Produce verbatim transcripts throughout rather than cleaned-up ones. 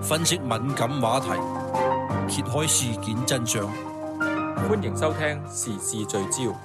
分析敏感話題，揭開事件真相。 歡迎收聽時事聚焦。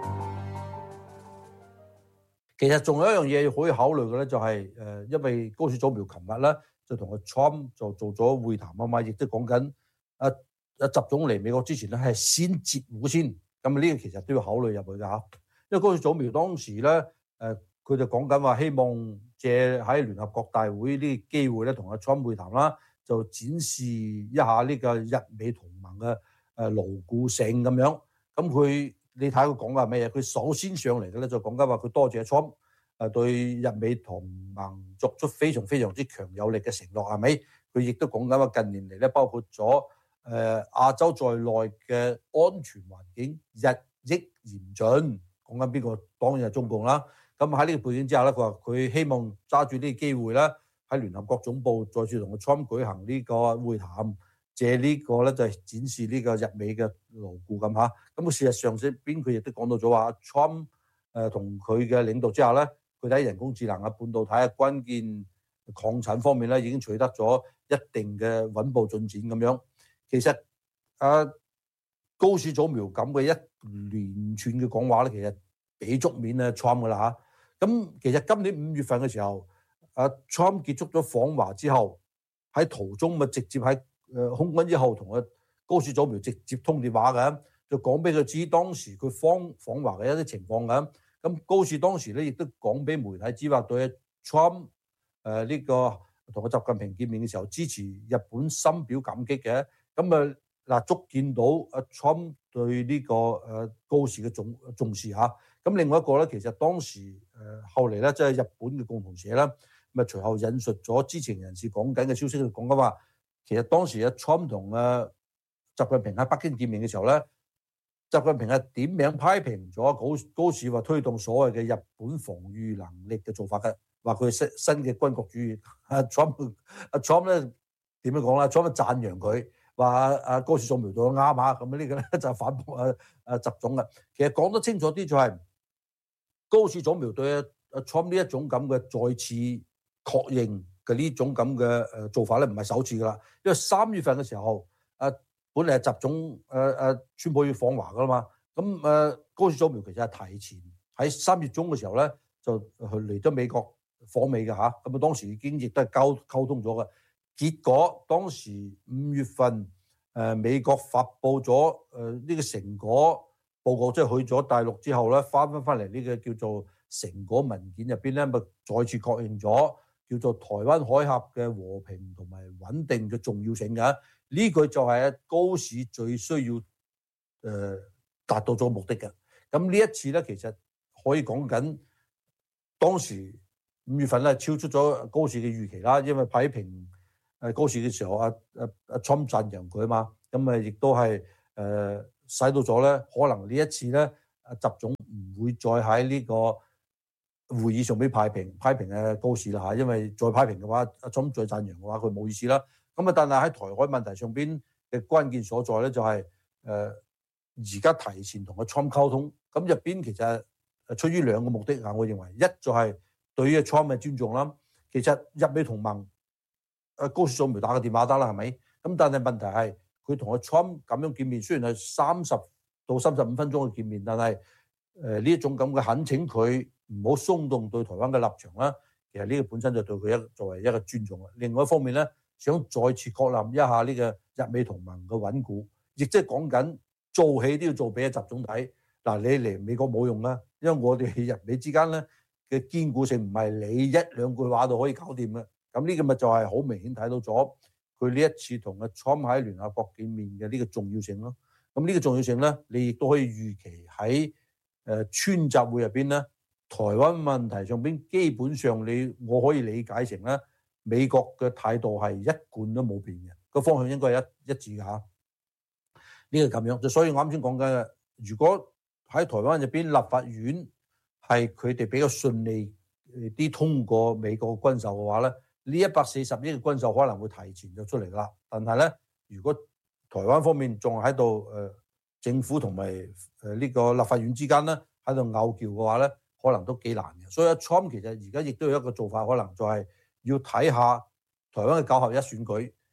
其實仲有一樣嘢可以考慮嘅咧，就係誒，因為高市早苗琴日咧就同個 Trump 就做咗會談啊嘛，亦都講緊啊啊習總嚟美國之前咧係先接壺先，咁呢個其實都要考慮入去噶嚇。因為高市早苗當時咧誒，佢就講緊話希望借喺聯合國大會呢個機會咧同阿 Trump 會談啦，就展示一下呢個日美同盟嘅誒牢固性咁樣。咁佢你睇佢講嘅係咩嘢？佢首先上嚟嘅咧就講緊話佢多謝 Trump 誒對日美同盟作出非常非常之強有力嘅承諾，係咪？佢亦都講緊話近年嚟咧，包括咗誒亞洲在內嘅安全環境日益嚴峻。講緊邊個？當然係中共啦。咁喺呢個背景之下咧，佢話佢希望揸住呢個機會咧，喺聯合國總部再次同個 Trump 舉行呢個會談。借呢個咧就係展示呢個日美嘅牢固咁嚇，咁事實上邊佢亦都講到咗話，Trump 誒同佢嘅領導之下咧，佢喺人工智能啊、半導體啊、關鍵礦產方面咧已經取得咗一定嘅穩步進展咁樣。其實啊，高市早苗咁嘅一連串嘅講話咧，其實俾足面啊 Trump 噶啦嚇。咁其實今年五月份嘅時候，啊 Trump 結束咗訪華之後，喺途中咪直接喺誒空軍之後同阿高市早苗直接通電話嘅，就講俾佢知當時佢訪訪華嘅一啲情況嘅。咁高市當時咧亦都講俾媒體知話對 Trump 誒呢個同阿習近平見面嘅時候支持日本深表感激嘅。咁啊嗱，足見到阿 Trump 對呢個誒高市嘅重重視嚇。咁另外一個咧，其實當時誒後嚟咧，即係日本嘅共同社啦，咪隨後引述咗知情人士講緊嘅消息，佢講緊話。其實當時阿 Trump 同阿習近平喺北京見面嘅時候咧，習近平係點名批評咗高高市話推動所謂嘅日本防禦能力嘅做法嘅，話佢新新嘅軍國主義。阿 Trump 阿 Trump 咧點樣講啦 ？Trump 讚揚佢，話阿阿高市早苗做得啱啊！咁呢個咧就反駁阿阿習總嘅。其實講得清楚啲就係、是、高市早苗對阿阿 Trump 呢一種咁嘅再次確認。嘅呢種咁嘅誒做法咧，唔係首次噶啦，因為三月份嘅時候，誒本嚟係習總誒誒宣佈要訪華噶啦嘛，咁誒高市早苗其實係提前喺三月中嘅時候咧，就去嚟咗美國訪美嘅嚇，咁啊當時已經亦都係溝溝通咗嘅，結果當時五月份誒美國發布咗誒呢個成果報告，即係去咗大陸之後咧，翻翻翻嚟呢個叫做成果文件入邊咧，咪再次確認咗。叫做台灣海峽嘅和平同埋穩定嘅重要性嘅，呢句就係高市最需要誒、呃、達到咗目的嘅。咁呢一次咧，其實可以講緊當時五月份咧超出咗高市嘅預期啦，因為批評誒高市嘅時候，阿阿阿 Trump 讚揚佢啊嘛，咁啊亦都係誒、呃、使到咗咧，可能呢一次咧，阿習總唔會再喺呢、這個會議上邊批評批評嘅高市啦嚇，因為再批評嘅話，阿 Trump 再讚揚嘅話，佢冇意思啦。咁啊，但係喺台海問題上邊嘅關鍵所在咧，就係誒而家提前同阿 Trump 溝通，咁入邊其實係出於兩個目的啊。我認為一就係對於阿 Trump 嘅尊重啦。其實日美同盟，阿高市早苗打個電話得啦，係咪？咁但係問題係佢同阿 Trump 咁樣見面，雖然係三十到三十五分鐘嘅見面，但係誒呢一種咁嘅懇請佢唔好鬆動對台灣嘅立場啦，其實呢個本身就對佢一作為一個尊重啦。另外一方面咧，想再次確立一下呢個日美同盟嘅穩固，亦即係講緊做戲都要做俾阿習總睇。嗱，你嚟美國冇用啦，因為我哋日美之間咧嘅堅固性唔係你一兩句話就可以搞掂嘅。咁呢個咪就係好明顯睇到咗佢呢一次同阿 Trump 喺聯合國見面嘅呢個重要性咯。咁呢個重要性咧，你亦都可以預期喺誒川習會入邊咧，台灣問題上邊基本上你我可以理解成咧，美國嘅態度係一貫都冇變嘅，個方向應該係一一致嘅嚇。呢個咁樣，就所以我啱先講嘅，如果喺台灣入邊立法院係佢哋比較順利啲通過美國軍售嘅話咧，呢一百四十億嘅軍售可能會提前就出嚟啦。但係咧，如果台灣方面仲喺度誒政府同埋誒呢個立法院之間咧喺度拗撬嘅話咧，可能都幾難嘅。所以阿 Trump 其實而家亦都有一個做法，可能就係要睇下台灣嘅九合一選舉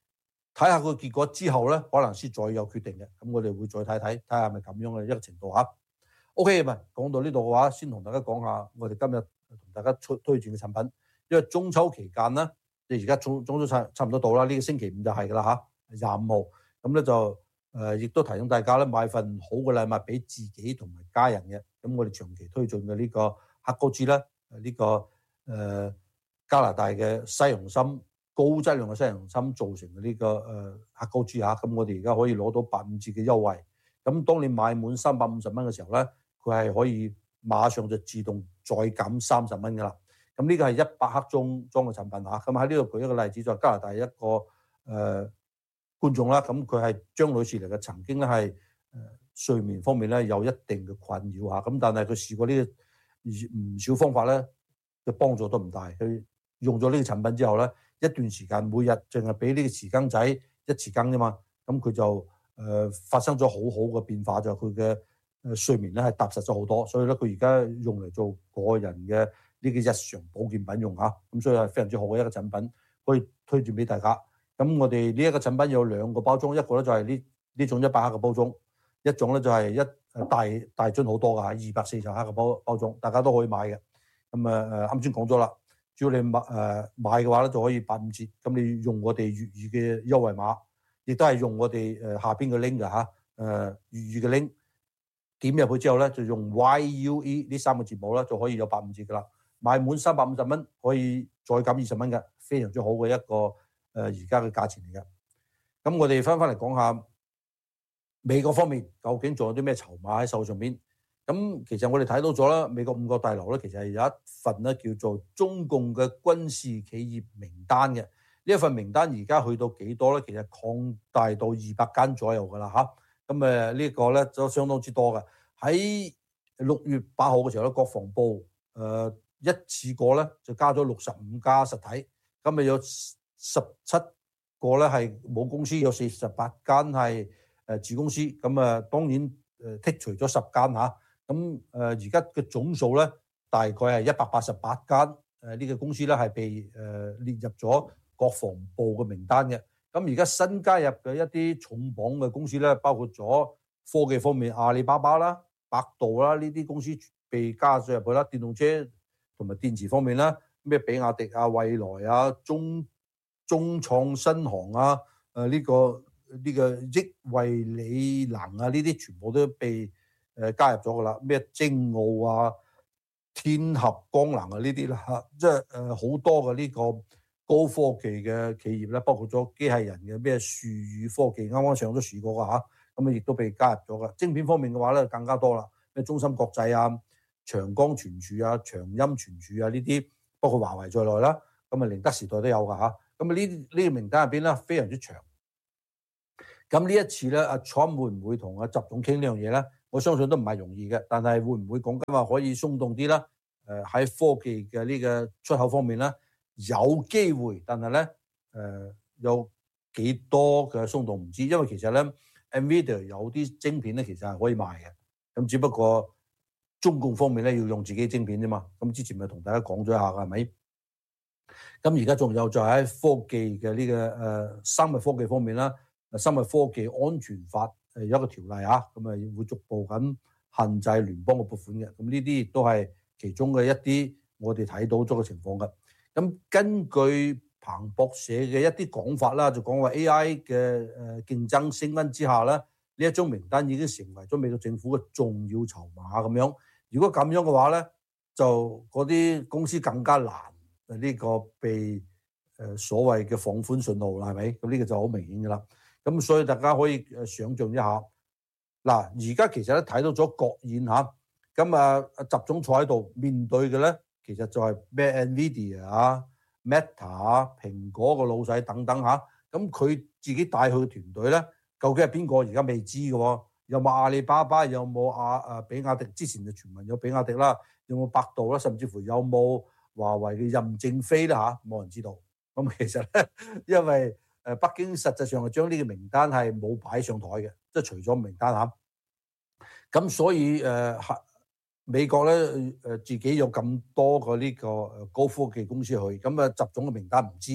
睇下個結果之後咧，可能先再有決定嘅。咁我哋會再睇睇，睇下係咪咁樣嘅一個程度嚇。OK，唔係講到呢度嘅話，先同大家講下我哋今日同大家推推薦嘅產品。因為中秋期間咧，你而家中中秋差差唔多到啦，呢、這個星期五就係㗎啦嚇，廿五號。咁咧就誒，亦、呃、都提醒大家咧買份好嘅禮物俾自己同埋家人嘅。咁我哋長期推進嘅呢個黑高豬咧，呢、這個誒、呃、加拿大嘅西洋參高質量嘅西洋參造成嘅呢、這個誒、呃、黑高豬嚇。咁我哋而家可以攞到八五折嘅優惠。咁當你買滿三百五十蚊嘅時候咧，佢係可以馬上就自動再減三十蚊㗎啦。咁呢個係一百克裝裝嘅產品嚇。咁喺呢度舉一個例子，就係加拿大一個誒、呃、觀眾啦。咁佢係張女士嚟嘅，曾經咧係誒睡眠方面咧有一定嘅困擾嚇。咁但係佢試過呢個唔少方法咧嘅幫助都唔大。佢用咗呢個產品之後咧，一段時間每日淨係俾呢個匙羹仔一匙羹啫嘛。咁佢就誒、呃、發生咗好好嘅變化，就係佢嘅誒睡眠咧係踏實咗好多。所以咧佢而家用嚟做個人嘅呢個日常保健品用嚇，咁所以係非常之好嘅一個產品，可以推薦俾大家。咁我哋呢一個產品有兩個包裝，一個咧就係呢呢種一百克嘅包裝，一種咧就係一大大樽好多㗎嚇，二百四十克嘅包包裝，大家都可以買嘅。咁啊誒啱先講咗啦，只要你買誒買嘅話咧就可以八五折。咁你用我哋粵語嘅優惠碼，亦都係用我哋誒下邊嘅 link 㗎嚇，誒粵語嘅 link 點入去之後咧就用 Y U E 呢三個字母啦，就可以有八五折㗎啦。買滿三百五十蚊可以再減二十蚊嘅，非常之好嘅一個誒而家嘅價錢嚟嘅。咁我哋翻翻嚟講下美國方面，究竟仲有啲咩籌碼喺手上邊？咁其實我哋睇到咗啦，美國五角大樓咧，其實係有一份咧叫做中共嘅軍事企業名單嘅。呢一份名單而家去到幾多咧？其實擴大到二百間左右㗎啦嚇。咁誒呢個咧都相當之多嘅。喺六月八號嘅時候咧，國防部誒、呃一次過咧就加咗六十五家實體，咁咪有十七個咧係母公司，有四十八間係誒子公司，咁啊當然誒剔除咗十間嚇，咁誒而家嘅總數咧大概係一百八十八間誒呢個公司咧係被誒列入咗國防部嘅名單嘅。咁而家新加入嘅一啲重磅嘅公司咧，包括咗科技方面阿里巴巴啦、百度啦呢啲公司被加咗入去啦，電動車同埋電池方面啦，咩比亞迪啊、蔚來啊、中中創新航啊、誒、呃、呢、這個呢、這個億惠理能啊，呢啲全部都被誒、呃、加入咗噶啦。咩精奧啊、天合光能啊呢啲啦嚇，即係誒好多嘅呢個高科技嘅企業咧，包括咗機械人嘅咩樹宇科技，啱啱上咗市過噶嚇，咁啊亦都被加入咗噶。晶片方面嘅話咧，更加多啦，咩中芯國際啊、長江存儲啊、長鑫存儲啊呢啲，包括華為在內啦，咁啊寧德時代都有㗎嚇。咁啊呢呢個名單入邊咧非常之長。咁呢一次咧，阿 Trump 會唔會同阿習總傾呢樣嘢咧？我相信都唔係容易嘅，但係會唔會講緊話可以鬆動啲啦？誒喺科技嘅呢個出口方面咧有機會，但係咧誒有幾多嘅鬆動唔知，因為其實咧 Nvidia 有啲晶片咧其實係可以賣嘅，咁只不過中共方面咧要用自己晶片啫嘛，咁之前咪同大家講咗一下㗎，係咪？咁而家仲有就喺科技嘅呢、這個誒、呃、生物科技方面啦，生物科技安全法誒有一個條例嚇，咁啊會逐步咁限制聯邦嘅撥款嘅，咁呢啲亦都係其中嘅一啲我哋睇到咗嘅情況㗎。咁根據彭博社嘅一啲講法啦，就講話 A I 嘅誒競爭升溫之下咧，呢一張名單已經成為咗美國政府嘅重要籌碼咁樣。如果咁樣嘅話咧，就嗰啲公司更加難呢個被誒所謂嘅放寬信號啦，係咪？咁呢個就好明顯㗎啦。咁所以大家可以誒想像一下，嗱，而家其實咧睇到咗國宴嚇，咁啊習總坐喺度面對嘅咧，其實就係咩 Nvidia 啊、Meta 啊、蘋果個老細等等嚇，咁佢自己帶去嘅團隊咧，究竟係邊個？而家未知嘅喎。有冇阿里巴巴？有冇阿啊比亞迪？之前就傳聞有比亞迪啦，有冇百度啦？甚至乎有冇華為嘅任正非啦嚇？冇人知道。咁其實咧，因為誒北京實際上係將呢個名單係冇擺上台嘅，即係除咗名單嚇。咁所以誒、呃、美國咧誒自己有咁多個呢個誒高科技公司去，咁啊習總嘅名單唔知，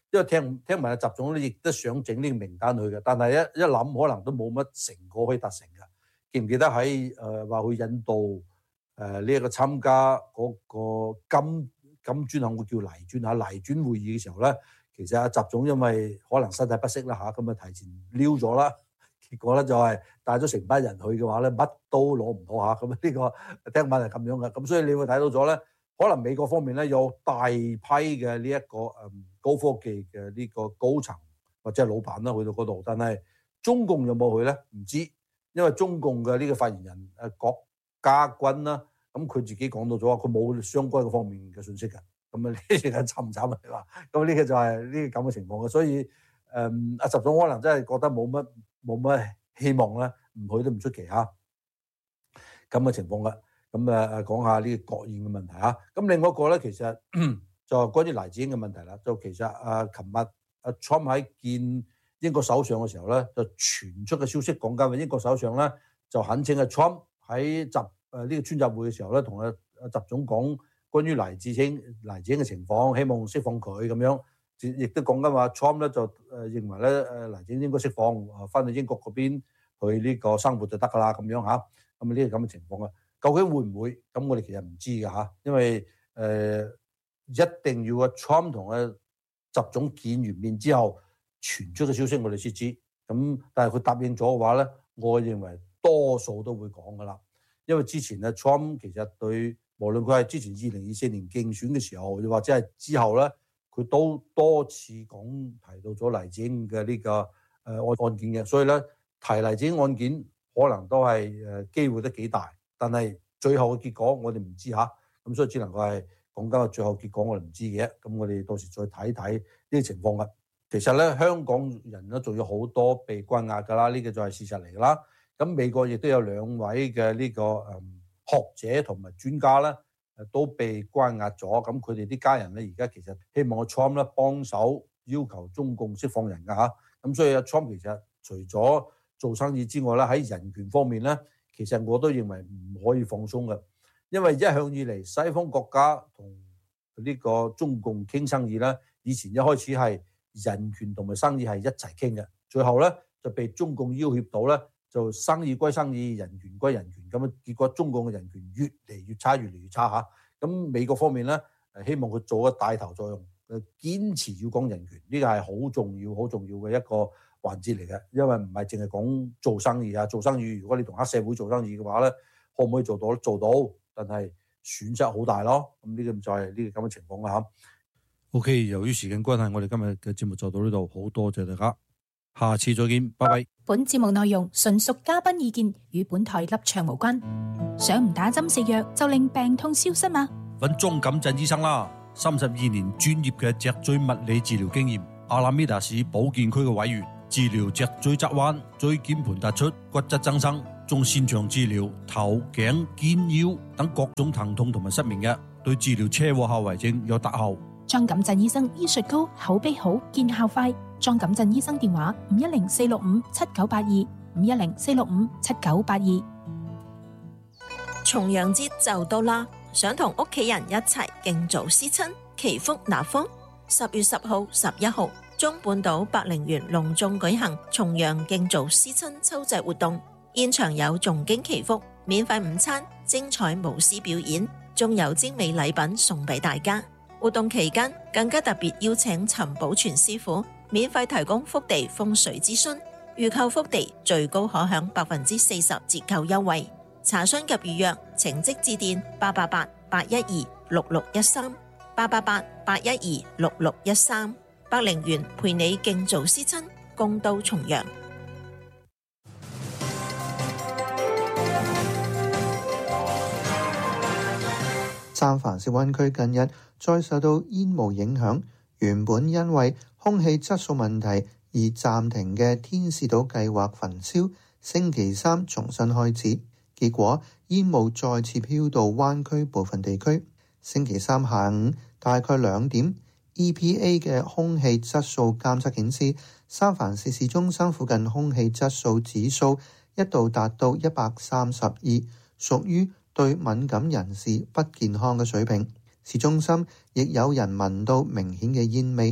因為聽聽聞阿習總咧亦都想整呢個名單去嘅，但係一一諗可能都冇乜成果可以達成嘅。記唔記得喺誒話去印度誒呢一個參加嗰個金金磚啊，我叫黎磚嚇黎磚會議嘅時候咧，其實阿習總因為可能身體不適啦嚇，咁啊提前溜咗啦，結果咧就係帶咗成班人去嘅話咧，乜都攞唔到嚇，咁呢個聽聞係咁樣嘅，咁所以你會睇到咗咧，可能美國方面咧有大批嘅呢一個誒高科技嘅呢個高層或者係老闆啦去到嗰度，但係中共有冇去咧？唔知，因為中共嘅呢個發言人誒郭家軍啦。咁佢自己講到咗，佢冇相關嘅方面嘅信息嘅，咁啊呢個慘唔慘啊？你話，咁呢個就係呢個咁嘅情況嘅，所以誒阿習總可能真係覺得冇乜冇乜希望咧，唔去都唔出奇嚇，咁嘅情況嘅。咁啊講下呢個國宴嘅問題嚇。咁另外一個咧，其實就關於黎智英嘅問題啦。就其實啊，琴日阿 Trump 喺見英國首相嘅時候咧，就傳出嘅消息講緊，英國首相咧就懇請阿 Trump 喺習誒呢個專集會嘅時候咧，同阿阿習總講關於黎智英黎智英嘅情況，希望釋放佢咁樣，亦都講緊話 Trump 咧就誒認為咧誒黎智英應該釋放，翻去英國嗰邊去呢個生活就得㗎啦咁樣嚇。咁呢個咁嘅情況啊，究竟會唔會？咁我哋其實唔知㗎嚇，因為誒、呃、一定要阿 Trump 同阿習總見完面之後傳出嘅消息，我哋先知。咁但係佢答應咗嘅話咧，我認為多數都會講㗎啦。因為之前咧 Trump 其實對無論佢係之前二零二四年競選嘅時候，又或者係之後咧，佢都多次講提到咗黎智英嘅呢個誒案案件嘅，所以咧提黎智英案件可能都係誒機會都幾大，但係最後嘅結果我哋唔知嚇，咁所以只能夠係講緊個最後結果我哋唔知嘅，咁我哋到時再睇睇呢啲情況嘅。其實咧香港人咧仲有好多被關押㗎啦，呢個就係事實嚟㗎啦。咁美國亦都有兩位嘅呢個誒學者同埋專家咧，誒都被關押咗。咁佢哋啲家人咧，而家其實希望個 Trump 咧幫手要求中共釋放人㗎嚇。咁所以阿 Trump 其實除咗做生意之外咧，喺人權方面咧，其實我都認為唔可以放鬆嘅，因為一向以嚟西方國家同呢個中共傾生意咧，以前一開始係人權同埋生意係一齊傾嘅，最後咧就被中共要挾到咧。就生意歸生意，人權歸人權，咁啊結果中共嘅人權越嚟越差，越嚟越差嚇。咁美國方面咧，誒希望佢做個帶頭作用，誒堅持要講人權，呢個係好重要、好重要嘅一個環節嚟嘅。因為唔係淨係講做生意啊，做生意如果你同黑社會做生意嘅話咧，可唔可以做到？做到，但係損失好大咯。咁呢個就係呢個咁嘅情況啦嚇。 OK， 由於時間關係，我哋今日嘅節目就到呢度，好多謝大家。下次再見，拜拜。 本節目內容純屬嘉賓意見，與本台立場無關。想唔打針食藥就令病痛消失嗎？ 揾莊錦振醫生啦，三十二年專業嘅脊椎物理治療經驗，阿拉米達市保健區嘅委員，治療脊椎側彎、椎間盤突出、骨質增生，仲擅長治療頭頸肩腰等各種疼痛同埋失眠嘅，對治療車禍後遺症有特效。 莊錦振醫生醫術高，口碑好，見效快。莊錦振醫生電話：五一零四六五七九八二，五一零四六五七九八二。 重陽節就到啦，想同屋企人一齊敬祖思親，祈福納福。十月十號、十一號，中半島百靈園隆重舉行重陽敬祖思親秋祭活動，現場有誦經祈福、免費午餐、精彩舞獅表演，仲有精美禮品送俾大家。活動期間更加特別邀請陳寶全師傅免費提供福地風水諮詢，預購福地最高可享百分之四十折扣優惠。查詢及預約請即致電八八八八一二六六一三八八八八一二六六一三。百靈園陪你敬祖思親，共度重陽。 三藩市灣區近日再受到煙霧影響，原本因為空氣質素問題而暫停嘅天使島計劃焚燒，星期三重新開始。結果煙霧再次飄到灣區部分地區。星期三下午大概兩點 ，E P A 嘅空氣質素監測顯示，三藩市市中心附近空氣質素指數一度達到一百三十二，屬於對敏感人士不健康嘅水平。市中心亦有人聞到明顯嘅煙味。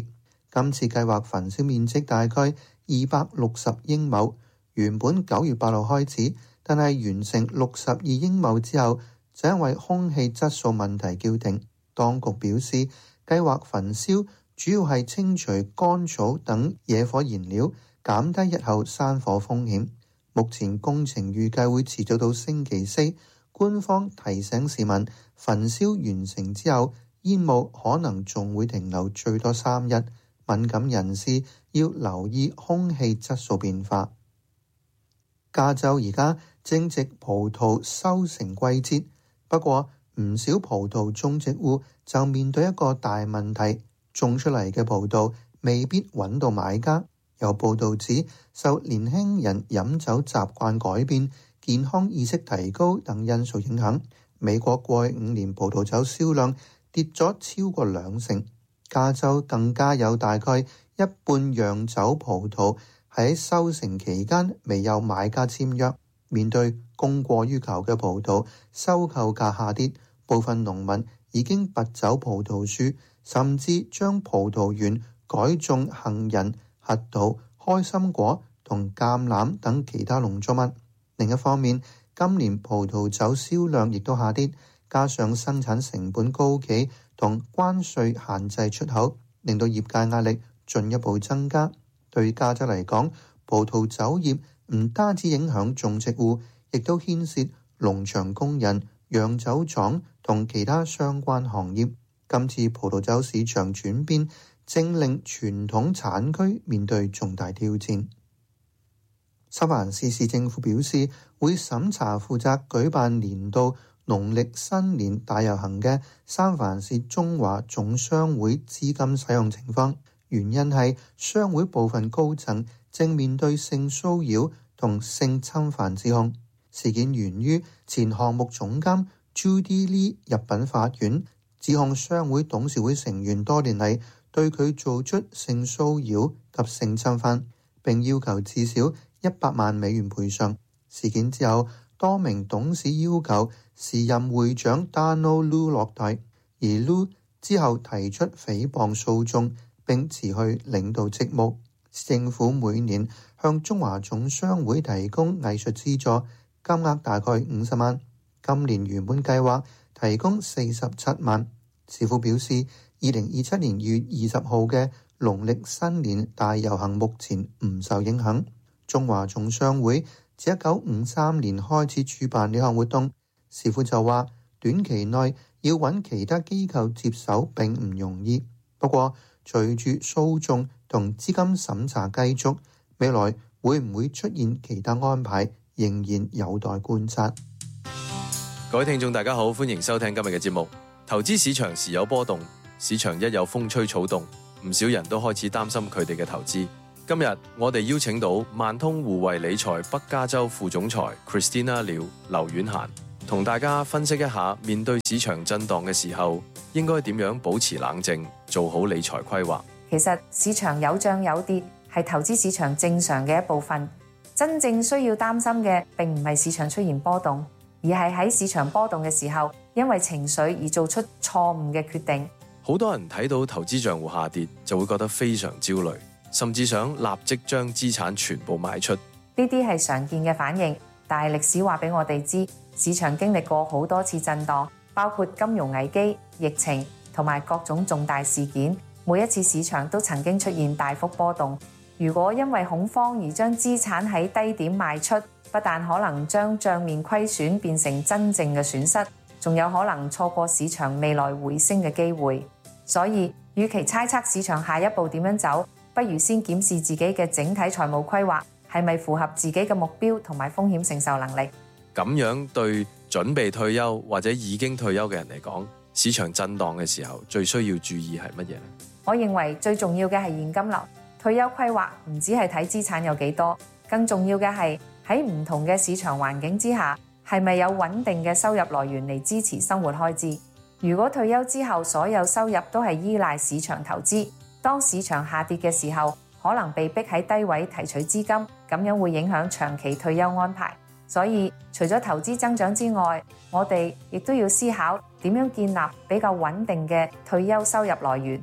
今次計劃焚燒面積大概二百六十英畝，原本九月八號開始，但係完成六十二英畝之後，就因為空氣質素問題叫停。當局表示，計劃焚燒主要係清除乾草等野火燃料，減低日後山火風險。目前工程預計會持續到星期四。官方提醒市民，焚燒完成之後，煙霧可能仲會停留最多三日，敏感人士要留意空氣質素變化。加州而家正值葡萄收成季節，不過唔少葡萄種植戶就面對一個大問題，種出嚟嘅葡萄未必揾到買家。有報道指，受年輕人飲酒習慣改變、健康意識提高等因素影響，美國過去五年葡萄酒銷量跌咗超過兩成。加州更加有大概一半釀酒葡萄喺收成期間未有買家簽約。面對供過於求嘅葡萄，收購價下跌，部分農民已經拔走葡萄樹，甚至將葡萄園改種杏仁、核桃、開心果同橄欖等其他農作物。另一方面，今年葡萄酒銷量亦都下跌，加上生產成本高企同關稅限制出口，令到業界壓力進一步增加。對加州嚟講，葡萄酒業唔單止影響種植戶，亦都牽涉農場工人、釀酒廠同其他相關行業。今次葡萄酒市場轉變，正令傳統產區面對重大挑戰。三藩市市政府表示，會審查負責舉辦年度農曆新年大遊行嘅三藩市中華總商會資金使用情況，原因係商會部分高層正面對性騷擾同性侵犯指控。事件源於前項目總監 Judy Lee 入稟法院，指控商會董事會成員多年嚟對佢做出性騷擾及性侵犯，並要求至少一百萬美元賠償。事件之後，多名董事要求時任會長 Donald Lu 落台，而 Lu 之後提出誹謗訴訟並辭去領導職務。政府每年向中華總商會提供藝術資助，金額大概五十萬。今年原本計劃提供四十七萬。市府表示，二零二七年二月二十號嘅農曆新年大遊行目前唔受影響。中華總商會自一九五三年開始主辦呢項活動，市府就話短期內要揾其他機構接手並唔容易。不過隨住訴訟同資金審查繼續，未來會唔會出現其他安排，仍然有待觀察。 各位聽眾大家好，歡迎收聽今日嘅節目。投資市場時有波動，市場一有風吹草動，唔少人都開始擔心佢哋嘅投資。今日我哋邀請到萬通互惠理財北加州副總裁 Christina 了劉婉嫻，同大家分析一下面對市場震盪嘅時候，應該點樣保持冷靜，做好理財規劃。 其實市場有漲有跌，係投資市場正常嘅一部分。真正需要擔心嘅，並唔係市場出現波動，而係喺市場波動嘅時候，因為情緒而做出錯誤嘅決定。 好多人睇到投資賬戶下跌，就會覺得非常焦慮，甚至想立即將資產全部賣出。呢啲係常見嘅反應，但係歷史話俾我哋知，市場經歷過好多次震盪，包括金融危機、疫情同埋各種重大事件。每一次市場都曾經出現大幅波動。如果因為恐慌而將資產喺低點賣出，不但可能將帳面虧損變成真正嘅損失，仲有可能錯過市場未來回升嘅機會。所以，與其猜測市場下一步點樣走，不如先檢視自己嘅整體財務規劃係咪符合自己嘅目標同埋風險承受能力。 咁樣對準備退休或者已經退休嘅人嚟講，市場震盪嘅時候最需要注意係乜嘢呢？ 我認為最重要嘅係現金流。退休規劃唔只係睇資產有幾多，更重要嘅係喺唔同嘅市場環境之下，係咪有穩定嘅收入來源嚟支持生活開支。如果退休之後所有收入都係依賴市場投資，當市場下跌嘅時候，可能被逼喺低位提取資金，咁樣會影響長期退休安排。所以除咗投資增長之外，我哋亦都要思考點樣建立比較穩定嘅退休收入來源。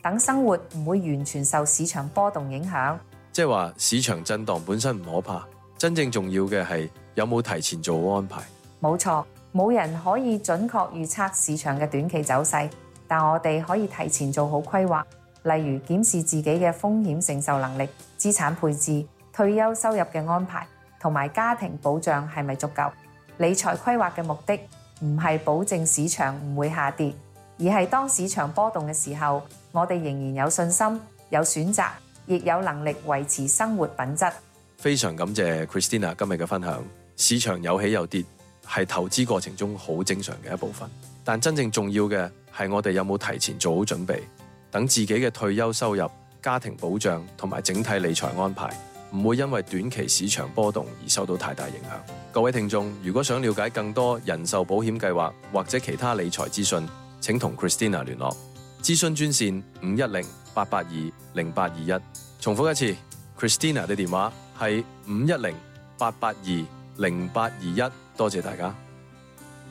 等生活唔會完全受市場波動影響。 即係話市場震盪本身唔可怕，真正重要嘅係有冇提前做好安排。 冇錯，冇人可以準確預測市場嘅短期走勢，但我哋可以提前做好規劃，例如檢視自己嘅風險承受能力、資產配置、退休收入嘅安排同埋家庭保障係咪足夠。理財規劃嘅目的唔係保證市場唔會下跌，而係當市場波動嘅時候，我哋仍然有信心、有選擇，亦有能力維持生活品質。 非常感謝 Christina 今日嘅分享。市場有起有跌，係投資過程中好正常嘅一部分，但真正重要嘅係我哋有冇提前做好準備，等自己嘅退休收入、家庭保障同埋整體理財安排唔會因為短期市場波動而受到太大影響。各位聽眾，如果想了解更多人壽保險計劃或者其他理財資訊，請同 Christina 聯絡。諮詢專線五一零八八二零八二一。重複一次 ，Christina 嘅電話係五一零八八二零八二一。多謝大家。